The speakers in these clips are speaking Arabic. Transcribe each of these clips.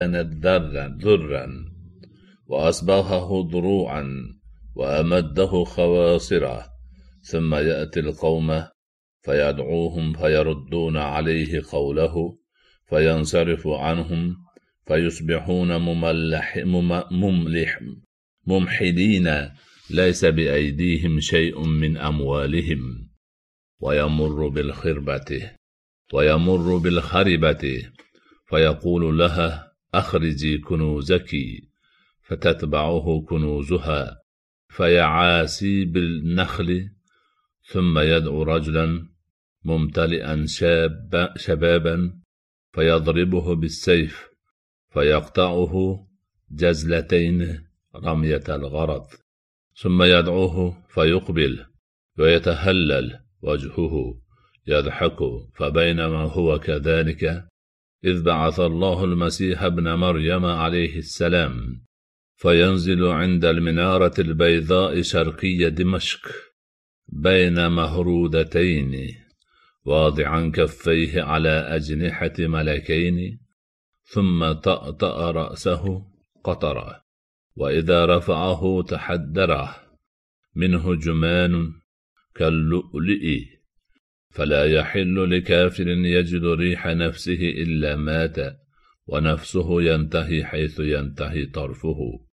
كانت ذرا وأصبغه ضروعا وأمده خواصرا، ثم يأتي القوم فيدعوهم فيردون عليه قوله فينصرف عنهم فيصبحون ممحدين ليس بأيديهم شيء من أموالهم، ويمر بالخربة فيقول لها أخرجي كنوزك، فتتبعه كنوزها فيعاسي بالنخل، ثم يدعو رجلا ممتلئا شبابا فيضربه بالسيف فيقطعه جزلتين رمية الغرض، ثم يدعوه فيقبل ويتهلل وجهه يضحك. فبينما هو كذلك إذ بعث الله المسيح ابن مريم عليه السلام فينزل عند المنارة البيضاء شرقي دمشق بين مهرودتين واضعا كفيه على أجنحة ملكين، ثم طأطأ رأسه قطرا، وإذا رفعه تحدره منه جمان كاللؤلؤ، فلا يحل لكافر يجد ريح نفسه إلا مات، ونفسه ينتهي حيث ينتهي طرفه،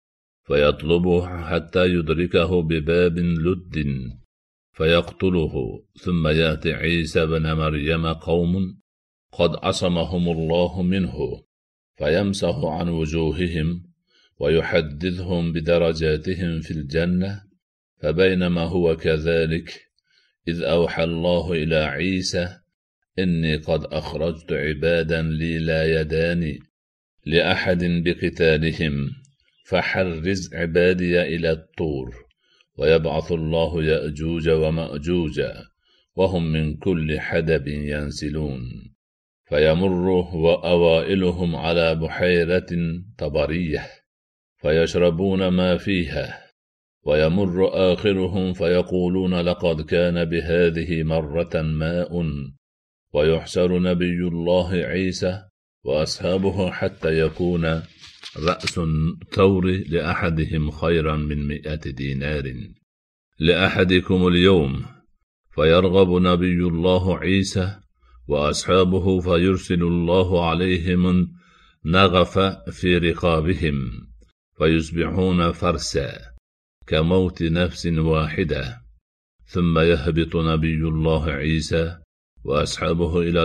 فيطلبه حتى يدركه بباب لد فيقتله. ثم يأتي عيسى بن مريم قوم قد عصمهم الله منه فيمسح عن وجوههم ويحدثهم بدرجاتهم في الجنة. فبينما هو كذلك إذ أوحى الله إلى عيسى إني قد أخرجت عبادا لي لا يدان لأحد بقتالهم، فحرز عبادي إلى الطور، ويبعث الله يأجوج ومأجوج وهم من كل حدب ينسلون، فيمر وأوائلهم على بحيرة طبرية فيشربون ما فيها، ويمر آخرهم فيقولون لقد كان بهذه مرة ماء، ويحشر نبي الله عيسى وأصحابه حتى يكون رأس الثور لأحدهم خيرا من 100 دينار لأحدكم اليوم، فيرغب نبي الله عيسى وأصحابه فيرسل الله عليهم نغف في رقابهم فيصبحون فرسا كموت نفس واحدة، ثم يهبط نبي الله عيسى وأصحابه إلى